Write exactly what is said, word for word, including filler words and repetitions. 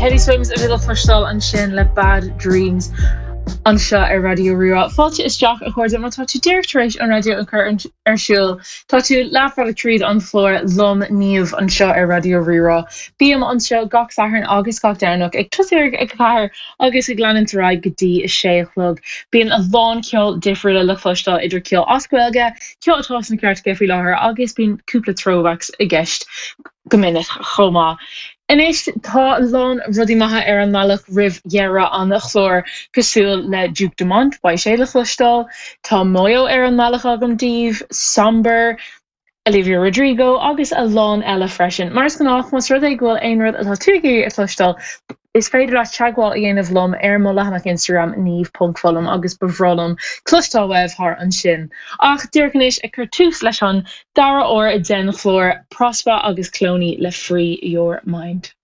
Teddy Swims a little fostal an sin le Bad Dreams anseo ar radio Rua. Fáilte is Jack a chuir má tá tú deirtaréis an radio an chur ar siúl. Tá tú lefa a tríd an flór lom níomh anseo ar radio Rua. Bíam anseo gach saharn agus gach downach ag tusair ag cair agus ag glann raig gotí is séchlog. Bíon a bháin ceol difriúla le fostal idir ceol oscuilge, ceol atá san ceart gefií láthair agus bíon cúpla throwbacks i gceist gomininic chomá. Inis tá lán rudí maithe ar an malach rih dhearra an na chlór cosúil le Duke Dumont ba sé le chlustal, tá Moyo ar an malach agam díobh, Somber, Olivia Rodrigo agus a lán eile freisin. Mars gan nach mas rud é ghfuil aon rud atá tuaigh ar chlustal is féidir le teagháil a dhéanamh lom ar mo lehanach Instagram níomh.folum agus bhrólam clustal webh thar an sin. Ach dúircanis ag cur tús leis an dara óir i den chlór prospa agus clóní le Free Your Mind.